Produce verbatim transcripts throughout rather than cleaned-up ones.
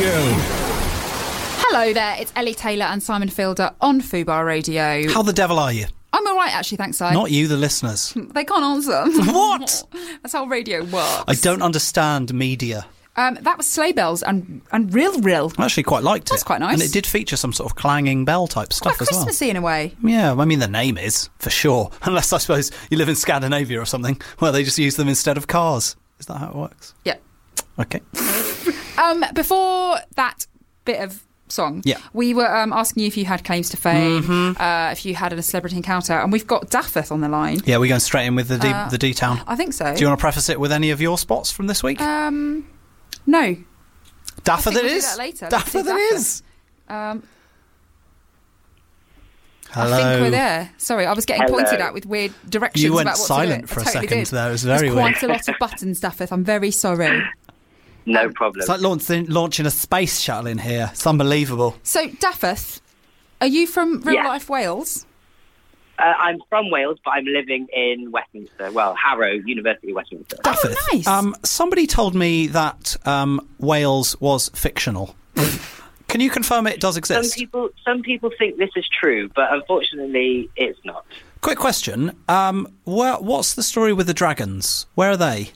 Hello there, it's Ellie Taylor and Simon Fielder on Fubar Radio. How the devil are you? I'm all right, actually, thanks, Si. Not you, the listeners. They can't answer. What? That's how radio works. I don't understand media. Um, that was Sleigh Bells and, and Real Real. I actually quite liked it. That's quite nice. And it did feature some sort of clanging bell type stuff Quite as well. Christmassy in a way. Yeah, I mean, the name is, for sure. Unless, I suppose, you live in Scandinavia or something, where they just use them instead of cars. Is that how it works? Yeah. Okay. Um, before that bit of song, yeah. we were um, asking you if you had claims to fame, mm-hmm. uh, if you had a celebrity encounter, and we've got Daffeth on the line. Yeah, we're going straight in with the D, uh, the D-Town. I think so. Do you want to preface it with any of your spots from this week? Um, no. Daffeth it we'll is? Do that later. Daffeth it Daffeth. is? Um, Hello. I think we're there. Sorry, I was getting Hello. pointed at with weird directions You went about what silent to do. for I a totally second did. there. It was very There's weird. quite a lot of buttons, Daffeth. I'm very sorry. No problem. It's like launching, launching a space shuttle in here. It's unbelievable. So, Daffeth, are you from real Yeah. life Wales? Uh, I'm from Wales, but I'm living in Westminster. Well, Harrow, University of Westminster. Daffeth, Oh, nice. Um, somebody told me that um, Wales was fictional. Can you confirm it does Some exist? people, some people think this is true, but unfortunately, it's not. Quick question. Um, where, what's the story with the dragons? Where are they?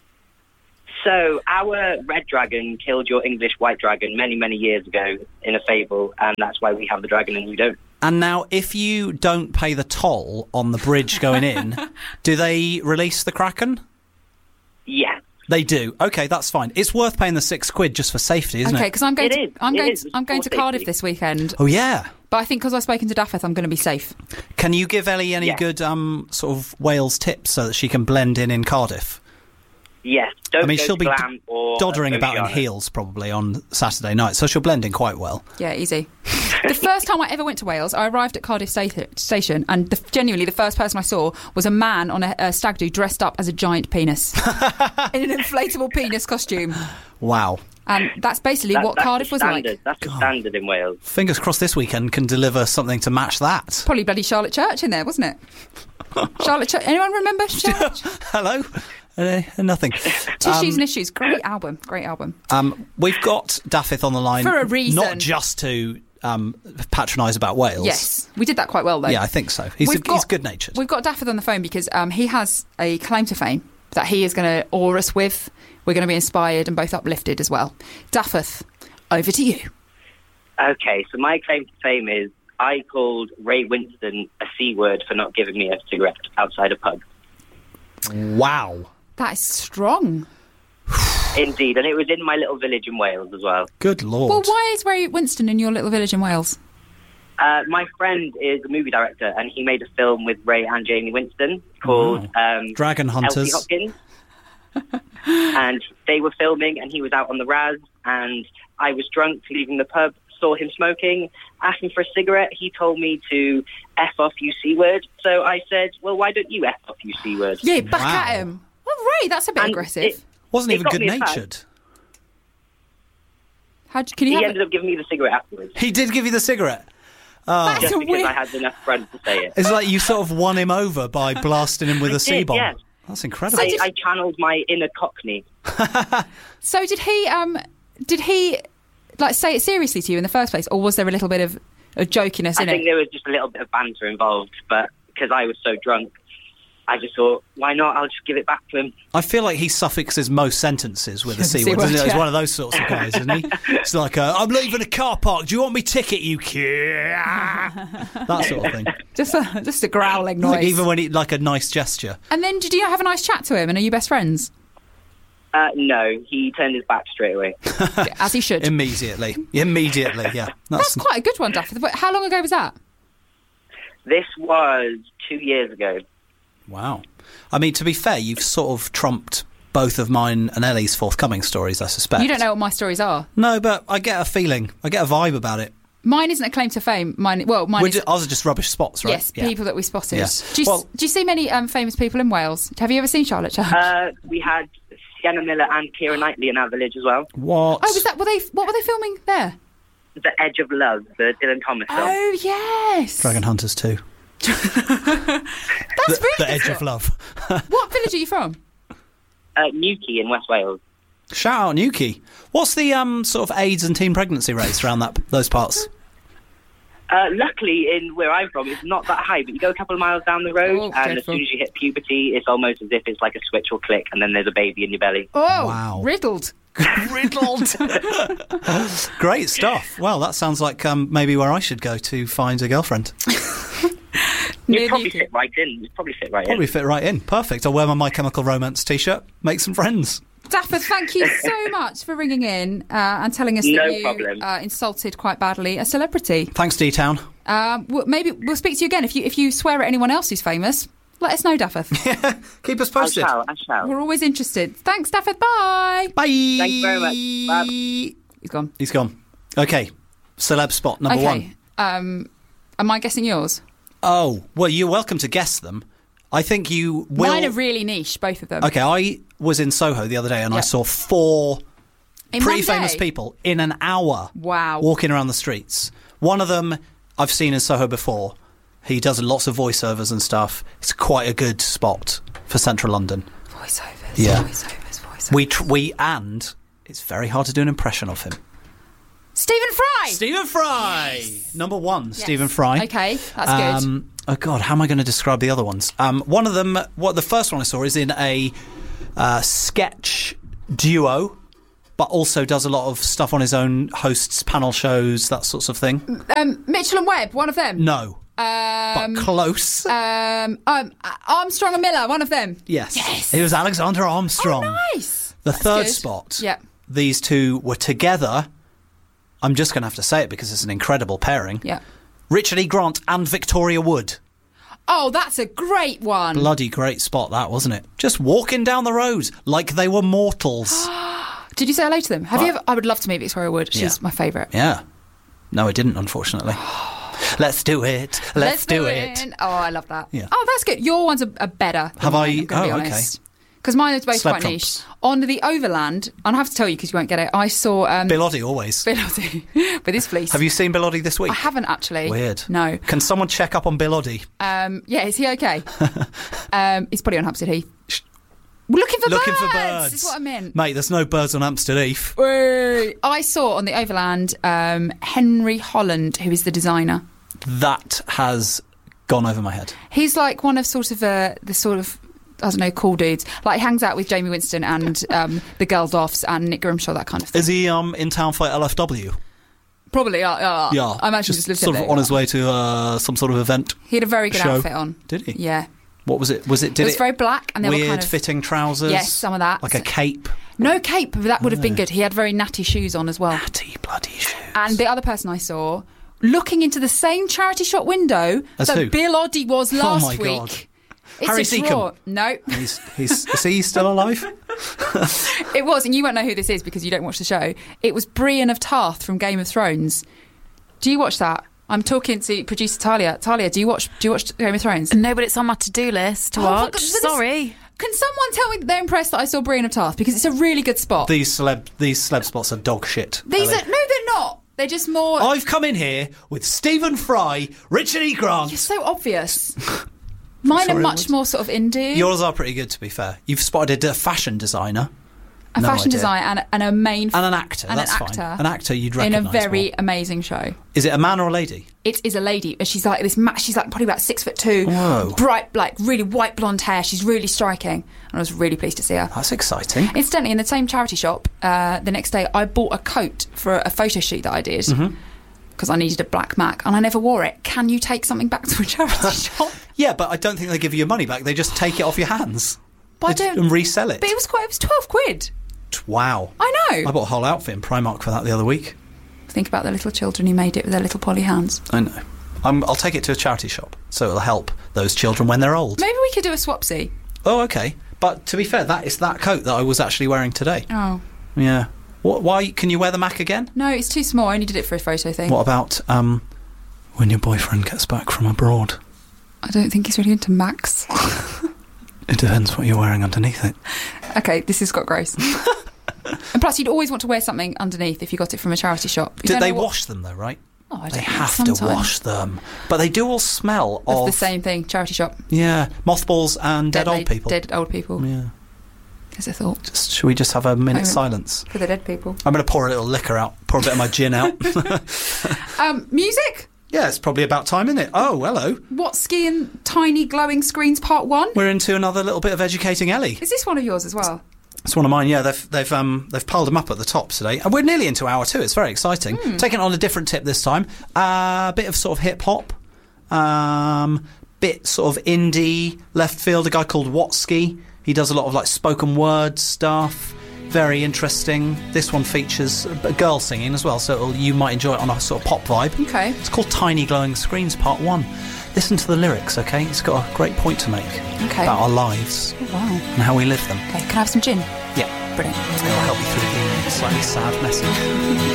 So, our red dragon killed your English white dragon many, many years ago in a fable, and that's why we have the dragon and we don't. And now, if you don't pay the toll on the bridge going in, do they release the Kraken? Yeah. They do. Okay, that's fine. It's worth paying the six quid just for safety, isn't Okay, it? because I'm going It to is. I'm It going is. to, I'm going to For Cardiff safety. this weekend. Oh, yeah. But I think because I've spoken to Daffeth, I'm going to be safe. Can you give Ellie any Yeah. good um, sort of Wales tips so that she can blend in in Cardiff? Yes. Don't I mean, go she'll to be Glam or doddering about in Oceana. heels probably on Saturday night, so she'll blend in quite well. Yeah, easy. The first time I ever went to Wales, I arrived at Cardiff sta- station, and the, genuinely the first person I saw was a man on a, a stag do dressed up as a giant penis in an inflatable penis costume. Wow. And that's basically That- what that's Cardiff the was standard. like. That's the standard in Wales. Fingers crossed this weekend can deliver something to match that. Probably bloody Charlotte Church in there, wasn't it? Charlotte Church. Anyone remember Charlotte? Hello? Uh, nothing. Tissues and Issues. Great album. Great album. Um, we've got Daffeth on the line. For a reason. Not just to um, patronise about Wales. Yes. We did that quite well, though. Yeah, I think so. He's, We've a, got- he's good-natured. We've got Daffeth on the phone because um, he has a claim to fame that he is going to awe us with. We're going to be inspired and both uplifted as well. Daffeth, over to you. Okay, so my claim to fame is I called Ray Winston a C word for not giving me a cigarette outside a pub. Wow. That is strong. Indeed, and it was in my little village in Wales as well. Good Lord. Well, why is Ray Winston in your little village in Wales? Uh, my friend is a movie director, and he made a film with Ray and Jamie Winston called um, Dragon Elsie Hunters. Hopkins. And they were filming, and he was out on the Raz, and I was drunk leaving the pub, saw him smoking, asked him for a cigarette. He told me to F off, you C-word. So I said, well, why don't you F off, you C-word? Yeah, back Wow. at him. Well, Ray, that's a bit And aggressive. it- Wasn't it even got me a good-natured. How'd you, can you He have ended it? up giving me the cigarette afterwards, He did give you the cigarette. Oh. That's just a because weird... I had enough front to say it. It's like you sort of won him over by blasting him with I a C-bomb. did, yeah. That's incredible. I, I channeled my inner Cockney. So did he, um, did he, like, say it seriously to you in the first place, or was there a little bit of, of jokiness I in think it? there was just a little bit of banter involved, but because I was so drunk, I just thought, why not? I'll just give it back to him. I feel like he suffixes most sentences with a C C-word, word, isn't it? He's yeah. one of those sorts of guys, isn't he? It's like, uh, I'm leaving a car park. Do you want me ticket, you kid? That sort of thing. Just a, just a growling noise. Like, even when he, like a nice gesture. And then did you have a nice chat to him, and are you best friends? Uh, no, he turned his back straight away. As he should. Immediately. Immediately, yeah. That's quite a good one, Daffy. But how long ago was that? This was two years ago. Wow. I mean, to be fair, you've sort of trumped both of mine and Ellie's forthcoming stories, I suspect. You don't know what my stories are. No, but I get a feeling. I get a vibe about it. Mine isn't a claim to fame. Mine, well, mine We're is... ju- ours are just rubbish spots, right? Yes, Yeah. people that we spotted. Yeah. Do, you, Well- do you see many um, famous people in Wales? Have you ever seen Charlotte Church? Uh, we had Sienna Miller and Keira Knightley in our village as well. What? oh, was that? Were they? What were they filming there? The Edge of Love, the Dylan Thomas film. Oh yes, Dragon Hunters two. That's The, really the Edge of Love. What village are you from? Uh, Newquay in West Wales. Shout out Newquay. What's the um sort of AIDS and teen pregnancy rates around that those parts? Uh, luckily, in where I'm from, it's not that high, but you go a couple of miles down the road, Oh, and dreadful. as soon as you hit puberty, it's almost as if it's like a switch will click, and then there's a baby in your belly. Oh, Wow. riddled. Riddled. Great stuff. Well, that sounds like um, maybe where I should go to find a girlfriend. Near You'd probably Newquay. fit right in. You'd probably fit right Probably in. fit right in. Perfect. I'll wear my My Chemical Romance t-shirt, make some friends. Dapper, thank you so much for ringing in uh, and telling us that No you problem. Uh, insulted quite badly a celebrity. Thanks, D-Town. Um, well, maybe we'll speak to you again if you if you swear at anyone else who's famous. Let us know, Daffer. Keep us I posted. shall, I shall. We're always interested. Thanks, Daffer. Bye. Bye. Thank you very much. Bye. He's gone. He's gone. Okay. Celeb spot number one. Okay. Um, am I guessing yours? Oh, well, you're welcome to guess them. I think you will. Mine are really niche, both of them. Okay, I was in Soho the other day and I Yeah. saw four In pretty one famous day? people in an hour. Wow. Walking around the streets. One of them I've seen in Soho before. He does lots of voiceovers and stuff. It's quite a good spot for central London. Voiceovers. Yeah. Voiceovers. Voiceovers. We tr- we and it's very hard to do an impression of him. Stephen Fry. Stephen Fry, number one. Stephen Fry. Okay, that's good. Um, oh God, how am I going to describe the other ones? Um, one of them, what the first one I saw is in a uh, sketch duo, but also does a lot of stuff on his own, hosts panel shows, that sorts of thing. Um, Mitchell and Webb, one of them. No, Um, but close. um, um, Armstrong and Miller, one of them. yes. yes. It was Alexander Armstrong. Oh, nice. The That's third good. spot. Yeah. These two were together. I'm just going to have to say it because it's an incredible pairing. Yeah. Richard E. Grant and Victoria Wood. Oh, that's a great one. Bloody great spot that, wasn't it? Just walking down the road like they were mortals. Did you say hello to them? Have you What? ever? I would love to meet Victoria Wood. She's Yeah. my favourite. Yeah. No, I didn't, unfortunately. Let's do it. Let's, do it. Oh, I love that. Yeah. Oh, that's good. Your ones are, are better. than Have mine, I- I'm gonna be oh, okay. honest. Because mine is both Slab quite trumps. niche. On the Overland, and I have to tell you because you won't get it, I saw um, Bill Oddie, always. Bill Oddie with his fleece. Have you seen Bill Oddie this week? I haven't actually. Weird. No. Can someone check up on Bill Oddie? Um, yeah, is he okay? um, he's probably on Hampstead Heath. We're looking for Looking birds. for birds. Is what I meant. Mate, there's no birds on Hampstead Heath. Wait. I saw on the Overland um, Henry Holland, who is the designer. That has gone over my head. He's like one of sort of uh, the sort of I don't know cool dudes. Like he hangs out with Jamie Winston and um, the Geldoffs and Nick Grimshaw, that kind of thing. Is he um, in town for L F W? Probably. Uh, uh, Yeah. I imagine just, just lives sort there. of on his way to uh, some sort of event. He had a very good show. outfit on. Did he? Yeah. What was it? Was it? Did it was very black and there weird were kind of fitting trousers? Yes, some of that. Like a cape. No cape, but that would have been good. He had very natty shoes on as well. Natty bloody shoes. And the other person I saw, looking into the same charity shop window As that who? Bill Oddie was last my week. God. It's Harry a Seacombe. draw. No, He's, he's, is he still alive? it was, and you won't know who this is because you don't watch the show. It was Brienne of Tarth from Game of Thrones. Do you watch that? I'm talking to producer Talia. Talia, do you watch? Do you watch Game of Thrones? No, but it's on my to-do list to Oh, for watch. God- this- Sorry. Can someone tell me that they're impressed that I saw Brienne of Tarth because it's a really good spot. These celeb, these celeb spots are dog shit. These Ellie. are no, they're not. They're just more. I've come in here with Stephen Fry, Richard E. Grant. You're so obvious. Mine Sorry, are much what? more sort of indie. Yours are pretty good, to be fair. You've spotted a fashion designer. a No fashion idea. designer and, and a main And an actor, and that's an fine. actor An actor you'd in recognise a very more. amazing show. Is it a man or a lady? It is a lady. She's like this. ma- She's like probably about six foot two. Whoa. Bright, like really white blonde hair. She's really striking, and I was really pleased to see her. That's exciting. Incidentally, in the same charity shop, uh, the next day I bought a coat for a photo shoot that I did Mm-hmm. because I needed a black Mac, and I never wore it. Can you take something back to a charity shop? Yeah, but I don't think they give you your money back. They just take it off your hands. But I They- don't- And resell it. But it was quite. It was twelve quid. Wow. I know. I bought a whole outfit in Primark for that the other week. Think about the little children who made it with their little poly hands. I know. I'm, I'll take it to a charity shop, so it'll help those children when they're old. Maybe we could do a swapsy. Oh, okay. But to be fair, that is that coat that I was actually wearing today. Oh Yeah. What? Why can you wear the Mac again? no, it's too small. I only did it for a photo thing. What about um, when your boyfriend gets back from abroad? I don't think he's really into Macs. It depends what you're wearing underneath it. Okay, this has got gross. And plus, you'd always want to wear something underneath if you got it from a charity shop. You Did don't they know what- wash them though? Right? Oh, I They don't know, have sometimes. to wash them, but they do all smell Of of the same thing, charity shop. Yeah, mothballs and dead, la- old people. Dead old people. Yeah. As a thought. Just, should we just have a minute's Moment. silence? For the dead people. I'm going to pour a little liquor out, pour a bit of my gin out. um, music? Yeah, it's probably about time, isn't it? Oh, hello. What's Skiing Tiny Glowing Screens Part one? We're into another little bit of educating Ellie. Is this one of yours as well? It's one of mine, yeah. They've they've um they've piled them up at the top today, and we're nearly into hour two. It's very exciting. Mm. Taking it on a different tip this time. A uh, bit of sort of hip hop, um, bit sort of indie left field. A guy called Watsky. He does a lot of like spoken word stuff. Very interesting. This one features a girl singing as well, so it'll, you might enjoy it on a sort of pop vibe. Okay. It's called Tiny Glowing Screens Part One. Listen to the lyrics, okay? It's got a great point to make Okay. about our lives Oh, wow. and how we live them. Okay, can I have some gin? Yeah. Brilliant. It'll help you through the slightly sad message.